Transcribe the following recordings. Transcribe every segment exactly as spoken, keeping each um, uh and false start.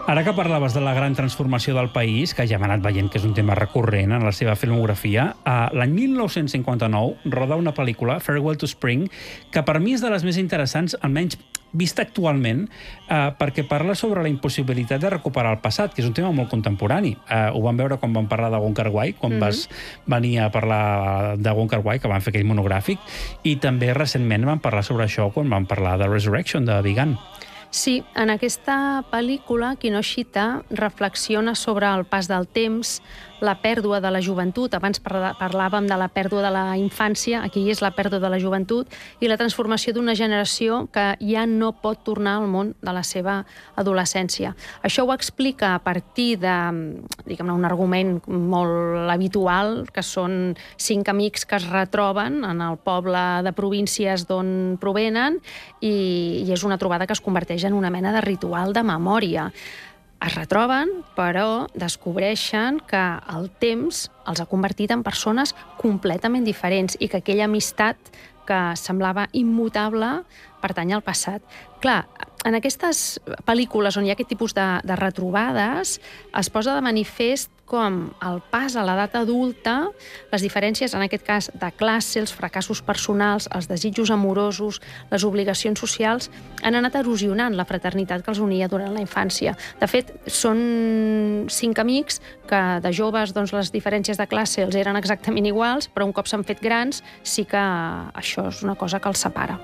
Ara que parlaves de la gran transformació del país, que ja hem anat veient que és un tema recurrent en la seva filmografia, l'any mil nou-cents cinquanta-nou roda una pel·lícula, Farewell to Spring, que per mi és de les més interessants, almenys vista actualment, eh, perquè parla sobre la impossibilitat de recuperar el passat, que és un tema molt contemporani. Eh, ho vam veure quan vam parlar de Wong Kar-wai, quan mm-hmm. vas venir a parlar de Wong Kar-wai, que van fer aquell monogràfic, i també recentment vam parlar sobre això quan vam parlar de Resurrection, de Vigan. Sí, en aquesta pel·lícula, Kinoshita reflexiona sobre el pas del temps, la pèrdua de la joventut. Abans parlàvem de la pèrdua de la infància, aquí és la pèrdua de la joventut, i la transformació d'una generació que ja no pot tornar al món de la seva adolescència. Això ho explica a partir de, diguem-ne, un argument molt habitual, que són cinc amics que es retroben en el poble de províncies d'on provenen, i, i és una trobada que es converteix en una mena de ritual de memòria. Es retroben, però descobreixen que el temps els ha convertit en persones completament diferents i que aquella amistat que semblava immutable pertany al passat. Clar, en aquestes pel·lícules on hi ha aquest tipus de, de retrobades es posa de manifest com el pas a l'edat adulta, les diferències, en aquest cas, de classe, els fracassos personals, els desitjos amorosos, les obligacions socials, han anat erosionant la fraternitat que els unia durant la infància. De fet, són cinc amics que de joves doncs, les diferències de classe els eren exactament iguals, però un cop s'han fet grans sí que això és una cosa que els separa.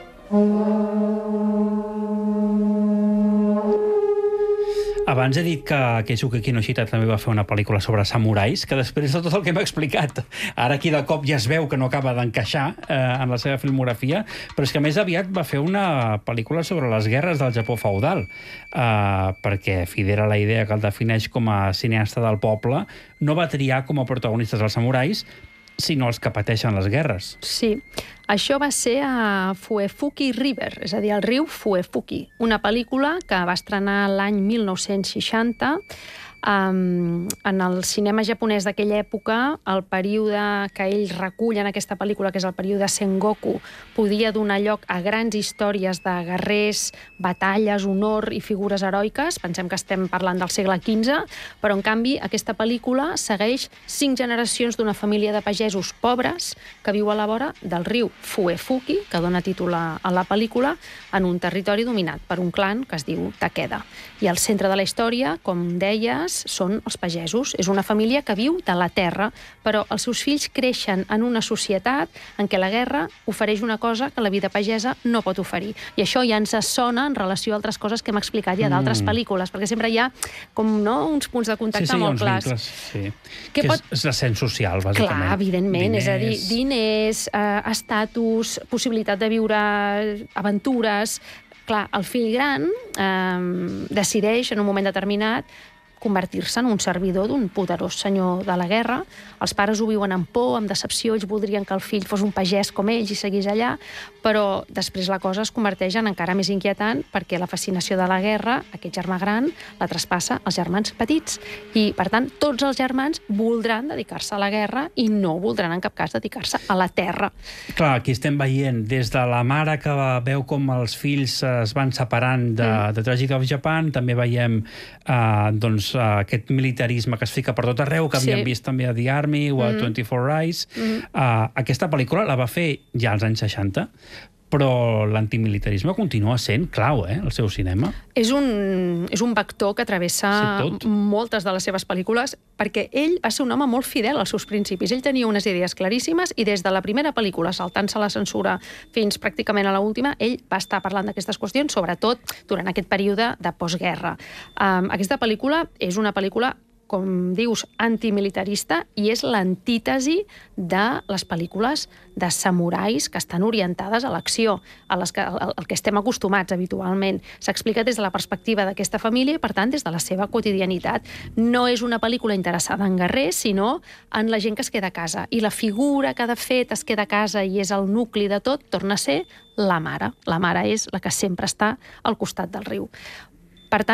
Abans he dit que Keisuke Kinoshita també va fer una pel·lícula sobre samurais, que després de tot el que m'ha explicat, ara aquí de cop ja es veu que no acaba d'encaixar eh, en la seva filmografia, però és que més aviat va fer una pel·lícula sobre les guerres del Japó feudal, eh, perquè fidera la idea que el defineix com a cineasta del poble, no va triar com a protagonistes els samurais, sinó els que pateixen les guerres. Sí, això va ser a Fuefuki River, és a dir, el riu Fuefuki, una pel·lícula que va estrenar l'any mil nou-cents seixanta. Um, en el cinema japonès d'aquella època, el període que ell recull en aquesta pel·lícula, que és el període Sengoku, podia donar lloc a grans històries de guerrers, batalles, honor i figures heroiques. Pensem que estem parlant del segle quinze, però en canvi aquesta pel·lícula segueix cinc generacions d'una família de pagesos pobres que viu a la vora del riu Fuefuki, que dona títol a la pel·lícula, en un territori dominat per un clan que es diu Takeda. I al centre de la història, com deies, són els pagesos. És una família que viu de la terra, però els seus fills creixen en una societat en què la guerra ofereix una cosa que la vida pagesa no pot oferir. I això ja ens sona en relació a altres coses que hem explicat ja d'altres mm. pel·lícules, perquè sempre hi ha com, no, uns punts de contacte sí, sí, molt clars. Vincles, sí. Que, que pot... és l'ascens social, bàsicament. Clar, evidentment, diners. És a dir, diners, eh, estatus, possibilitat de viure aventures. Clar, el fill gran eh, decideix en un moment determinat convertir-se en un servidor d'un poderós senyor de la guerra. Els pares ho viuen amb por, amb decepció, ells voldrien que el fill fos un pagès com ells i seguís allà, però després la cosa es converteix en encara més inquietant perquè la fascinació de la guerra, aquest germà gran, la traspassa als germans petits. I, per tant, tots els germans voldran dedicar-se a la guerra i no voldran en cap cas dedicar-se a la terra. Clar, aquí estem veient des de la mare que veu com els fills es van separant de, mm. de Tragedy of Japan, també veiem eh, doncs, aquest militarisme que es fica per tot arreu, que havíem sí. vist també a The Army o a mm. twenty-four Eyes. Mm. Uh, aquesta pel·lícula la va fer ja als anys seixanta, però l'antimilitarisme continua sent clau, eh, el seu cinema. És un, és un vector que travessa sí, moltes de les seves pel·lícules, perquè ell va ser un home molt fidel als seus principis. Ell tenia unes idees claríssimes i des de la primera pel·lícula, saltant-se la censura fins pràcticament a l'última, ell va estar parlant d'aquestes qüestions, sobretot durant aquest període de postguerra. Um, aquesta pel·lícula és una pel·lícula, com dius, antimilitarista, i és l'antítesi de les pel·lícules de samurais que estan orientades a l'acció, a les que, al que estem acostumats habitualment. S'explica des de la perspectiva d'aquesta família i, per tant, des de la seva quotidianitat. No és una pel·lícula interessada en guerrers, sinó en la gent que es queda a casa. I la figura que, de fet, es queda a casa i és el nucli de tot, torna a ser la mare. La mare és la que sempre està al costat del riu. Per tant,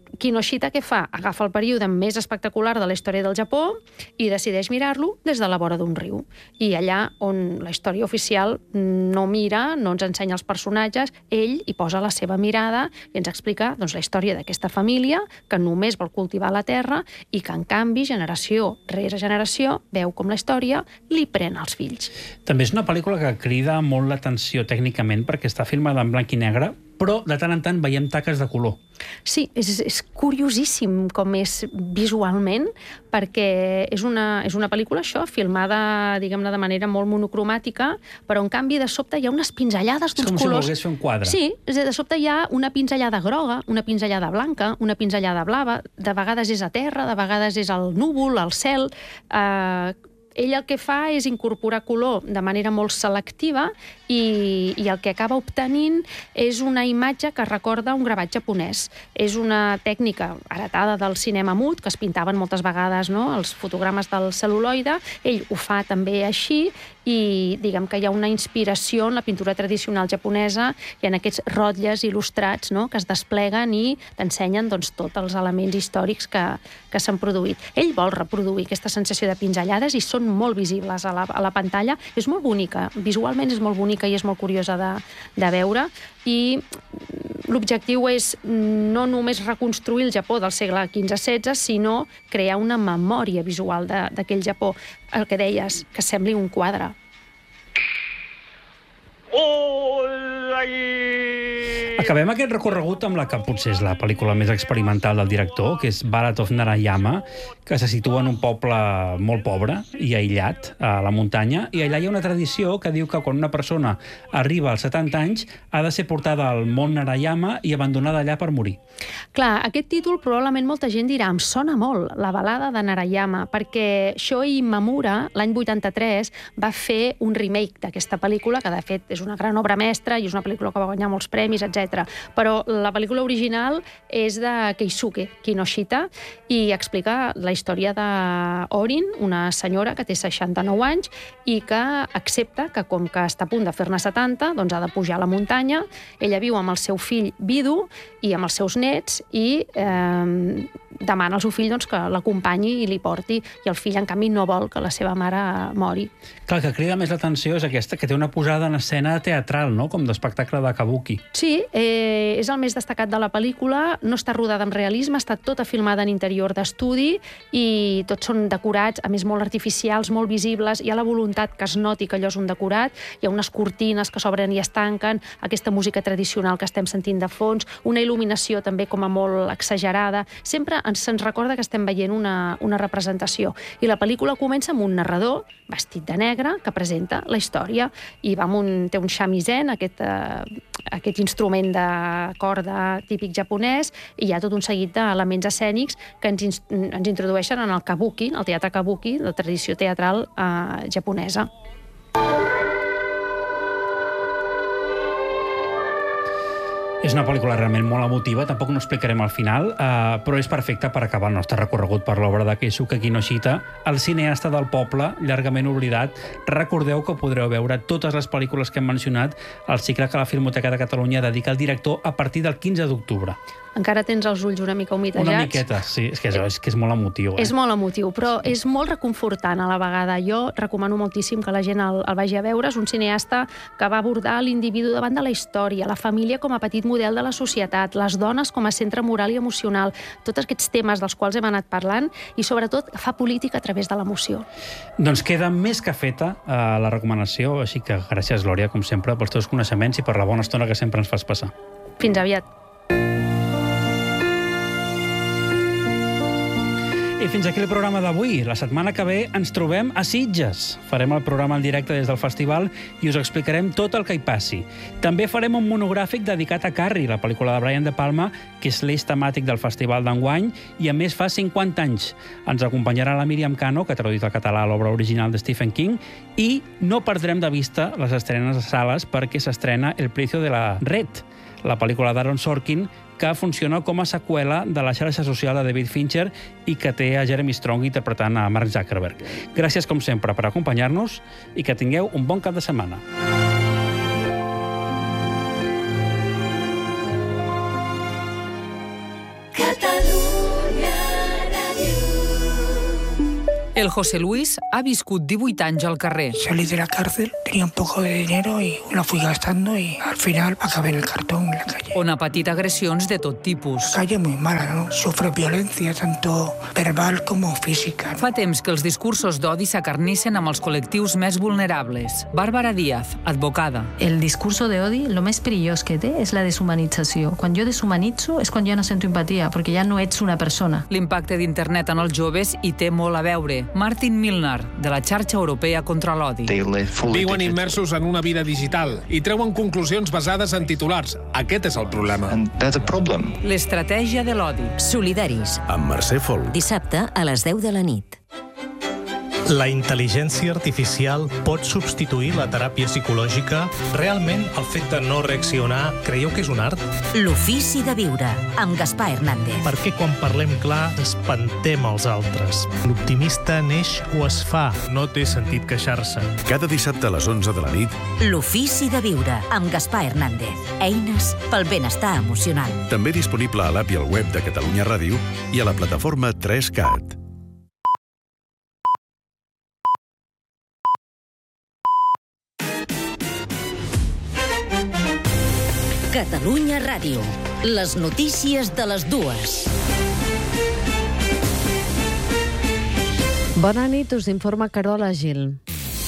Kinoshita què fa? Agafa el període més espectacular de la història del Japó i decideix mirar-lo des de la vora d'un riu. I allà on la història oficial no mira, no ens ensenya els personatges, ell hi posa la seva mirada i ens explica doncs, la història d'aquesta família que només vol cultivar la terra i que, en canvi, generació rere generació, veu com la història li pren als fills. També és una pel·lícula que crida molt l'atenció tècnicament perquè està filmada en blanc i negre, però de tant en tant veiem taques de color. Sí, és, és curiosíssim com és visualment, perquè és una, és una pel·lícula, això, filmada, diguem-ne, de manera molt monocromàtica, però, en canvi, de sobte hi ha unes pinzellades d'uns colors... És com si volgués fer un quadre. Sí, de sobte hi ha una pinzellada groga, una pinzellada blanca, una pinzellada blava, de vegades és a terra, de vegades és al núvol, al cel... Eh, ell el que fa és incorporar color de manera molt selectiva i, i el que acaba obtenint és una imatge que recorda un gravat japonès. És una tècnica heretada del cinema mut, que es pintaven moltes vegades, no?, els fotogrames del cel·luloide. Ell ho fa també així i diguem que hi ha una inspiració en la pintura tradicional japonesa i en aquests rotlles il·lustrats, no?, que es despleguen i t'ensenyen doncs, tots els elements històrics que, que s'han produït. Ell vol reproduir aquesta sensació de pinzellades i són molt visibles a la, a la pantalla. És molt bonica, visualment és molt bonica i és molt curiosa de, de veure, i l'objectiu és no només reconstruir el Japó del segle quinze setze, sinó crear una memòria visual d'aquell Japó. El que deies, que sembli un quadre. Acabem aquest recorregut amb la que potser és la pel·lícula més experimental del director, que és Ballad of Narayama, que se situa en un poble molt pobre i aïllat a la muntanya, i allà hi ha una tradició que diu que quan una persona arriba als setanta anys ha de ser portada al mont Narayama i abandonada allà per morir. Clar, aquest títol probablement molta gent dirà em sona molt, la balada de Narayama, perquè Shoei Imamura, l'any vuitanta-tres, va fer un remake d'aquesta pel·lícula, que de fet és una gran obra mestra i és una pel·lícula que va guanyar molts premis, etcètera. Però la pel·lícula original és de Keisuke Kinoshita i explica la història d'Orin, una senyora que té seixanta-nou anys i que accepta que, com que està a punt de fer-ne setanta, doncs ha de pujar a la muntanya. Ella viu amb el seu fill vidu i amb els seus nets i eh, demana al seu fill doncs, que l'acompanyi i li porti, i el fill, en canvi, no vol que la seva mare mori. Clar, que crida més l'atenció és aquesta, que té una posada en escena teatral, no?, com d'espectacle de kabuki. Sí, eh, és el més destacat de la pel·lícula, no està rodada amb realisme, està tota filmada en interior d'estudi i tots són decorats, a més molt artificials, molt visibles, hi ha la voluntat que es noti que allò és un decorat, hi ha unes cortines que s'obren i es tanquen, aquesta música tradicional que estem sentint de fons, una il·luminació també com a molt exagerada, sempre ens, ens recorda que estem veient una, una representació. I la pel·lícula comença amb un narrador vestit de negre que presenta la història i va amb un, té un shamisen, aquest, eh, aquest instrument de corda típic japonès, i hi ha tot un seguit d'elements escènics que ens, ens introdueixen en el kabuki, el teatre kabuki, la tradició teatral eh, japonesa. És una pel·lícula realment molt emotiva, tampoc no explicarem al final, eh, però és perfecta per acabar el nostre recorregut per l'obra de Keisuke Kinoshita, el cineasta del poble, llargament oblidat. Recordeu que podreu veure totes les pel·lícules que hem mencionat al cicle que la Filmoteca de Catalunya dedica al director a partir del quinze d'octubre. Encara tens els ulls una mica humitejats. Una miqueta, sí. És que és, és, que és molt emotiu. Eh? És molt emotiu, però és molt reconfortant a la vegada. Jo recomano moltíssim que la gent el, el vagi a veure. És un cineasta que va abordar l'individu davant de la història, la família com a petit model de la societat, les dones com a centre moral i emocional, tots aquests temes dels quals hem anat parlant, i sobretot fa política a través de l'emoció. Doncs queda més que feta eh, la recomanació, així que gràcies, Glòria, com sempre, pels teus coneixements i per la bona estona que sempre ens fas passar. Fins aviat. I fins aquí el programa d'avui. La setmana que ve ens trobem a Sitges. Farem el programa en directe des del festival i us explicarem tot el que hi passi. També farem un monogràfic dedicat a Carrie, la pel·lícula de Brian De Palma, que és l'eix temàtic del festival d'enguany i, a més, fa cinquanta anys. Ens acompanyarà la Míriam Cano, que ha traduït al català l'obra original de Stephen King, i no perdrem de vista les estrenes a sales perquè s'estrena El precio de la red, la pel·lícula d'Aaron Sorkin, que funciona com a seqüela de la xarxa social de David Fincher i que té a Jeremy Strong interpretant a Mark Zuckerberg. Gràcies, com sempre, per acompanyar-nos i que tingueu un bon cap de setmana. Cat Catalunya Ràdio. El José Luis ha viscut divuit anys al carrer. Salí de la cárcel, tenía un poco de dinero y la fui gastando y al final acabé en el cartón, en la calle. On ha patit agressions de tot tipus. La calle muy mala, ¿no? Sufre violencia, tanto verbal como física. Fa temps que els discursos d'odi s'acarnissen amb els col·lectius més vulnerables. Bàrbara Díaz, advocada. El discurso de odi, lo més perillós que té és la deshumanització. Quan jo deshumanitzo és quan ja no sento empatia, perquè ja no ets una persona. L'impacte d'internet en els joves hi té molt a veure. Martin Milner, de la xarxa europea contra l'odi. Viuen immersos en una vida digital i treuen conclusions basades en titulars. Aquest és el problema. L'estratègia de l'odi. Solidaris. Amb Mercè Folk. Dissabte a les deu de la nit. La intel·ligència artificial pot substituir la teràpia psicològica? Realment, el fet de no reaccionar, creieu que és un art? L'ofici de viure, amb Gaspar Hernández. Perquè quan parlem clar, espantem els altres. L'optimista neix o es fa, no té sentit queixar-se. Cada dissabte a les onze de la nit. L'ofici de viure, amb Gaspar Hernández. Eines pel benestar emocional. També disponible a l'app i al web de Catalunya Ràdio i a la plataforma tres cat. Catalunya Ràdio. Les notícies de les dues. Bona nit, us informa Carola Gil.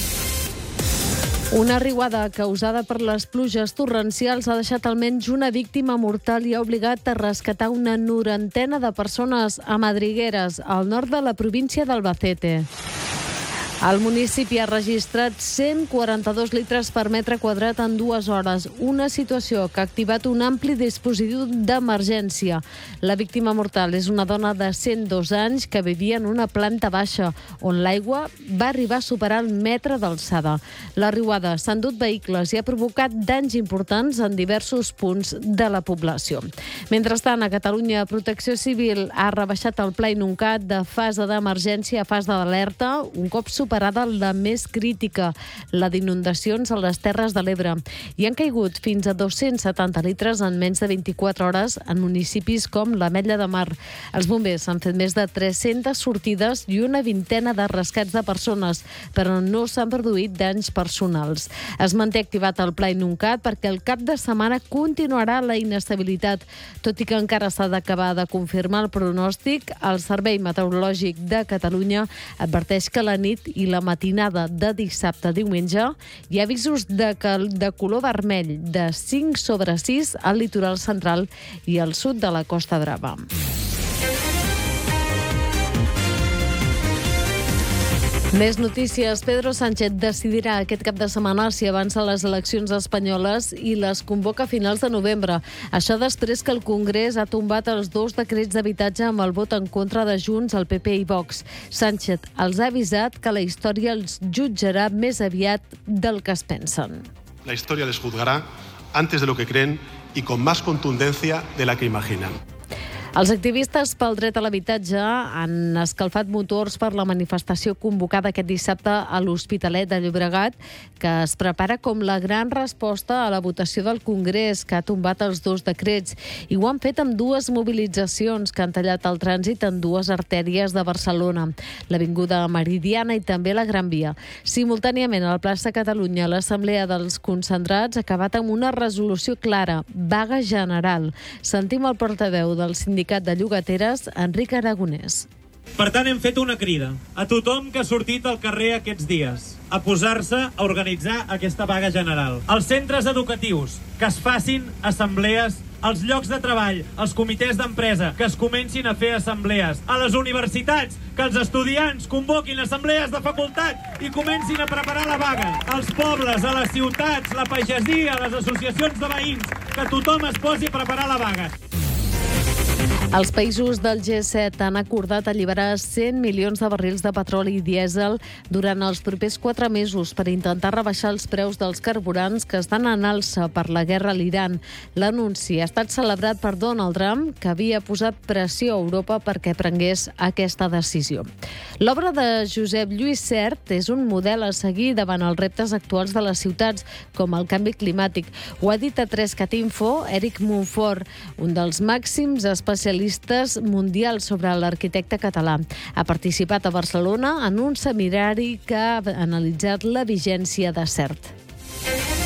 Una riuada causada per les pluges torrencials ha deixat almenys una víctima mortal i ha obligat a rescatar una norantena de persones a Madrigueres, al nord de la província d'Albacete. El municipi ha registrat cent quaranta-dos litres per metre quadrat en dues hores, una situació que ha activat un ampli dispositiu d'emergència. La víctima mortal és una dona de cent dos anys que vivia en una planta baixa, on l'aigua va arribar a superar el metre d'alçada. La riuada s'ha endut vehicles i ha provocat danys importants en diversos punts de la població. Mentrestant, a Catalunya, Protecció Civil ha rebaixat el Pla Inuncat de fase d'emergència a fase d'alerta, un cop superat parada la més crítica, la d'inundacions a les Terres de l'Ebre. Hi han caigut fins a dos-cents setanta litres en menys de vint-i-quatre hores en municipis com l'Ametlla de Mar. Els bombers han fet més de tres-centes sortides i una vintena de rescats de persones, però no s'han produït danys personals. Es manté activat el Pla Inuncat perquè el cap de setmana continuarà la inestabilitat. Tot i que encara s'ha d'acabar de confirmar el pronòstic, el Servei Meteorològic de Catalunya adverteix que la nit i i la matinada de dissabte a diumenge hi ha avisos de, cal, de color vermell de cinc sobre sis al litoral central i al sud de la Costa Brava. Més notícies. Pedro Sánchez decidirà aquest cap de setmana si avança les eleccions espanyoles i les convoca a finals de novembre. Això després que el Congrés ha tombat els dos decrets d'habitatge amb el vot en contra de Junts, el P P i Vox. Sánchez els ha avisat que la història els jutjarà més aviat del que es pensen. La història les juzgarà antes de lo que creen y con más contundencia de la que imaginan. Els activistes pel dret a l'habitatge han escalfat motors per la manifestació convocada aquest dissabte a l'Hospitalet de Llobregat, que es prepara com la gran resposta a la votació del Congrés, que ha tombat els dos decrets. I ho han fet amb dues mobilitzacions que han tallat el trànsit en dues artèries de Barcelona, l'Avinguda Meridiana i també la Gran Via. Simultàniament, a la plaça Catalunya, l'Assemblea dels Concentrats ha acabat amb una resolució clara, vaga general. Sentim el portaveu del sindicat de llogateres, Enric Aragonès. Per tant, hem fet una crida a tothom que ha sortit al carrer aquests dies a posar-se a organitzar aquesta vaga general. Als centres educatius, que es facin assemblees, als llocs de treball, als comitès d'empresa, que es comencin a fer assemblees, a les universitats, que els estudiants convoquin assemblees de facultat i comencin a preparar la vaga, als pobles, a les ciutats, la pagesia, les associacions de veïns, que tothom es posi a preparar la vaga. Els països del G set han acordat alliberar cent milions de barrils de petroli i dièsel durant els propers quatre mesos per intentar rebaixar els preus dels carburants que estan en alça per la guerra a l'Iran. L'anunci ha estat celebrat per Donald Trump, que havia posat pressió a Europa perquè prengués aquesta decisió. L'obra de Josep Lluís Sert és un model a seguir davant els reptes actuals de les ciutats, com el canvi climàtic. Ho ha dit a tres cat info Eric Montfort, un dels màxims especialistes especialistes mundials sobre l'arquitecte català. Ha participat a Barcelona en un seminari que ha analitzat la vigència de CERT.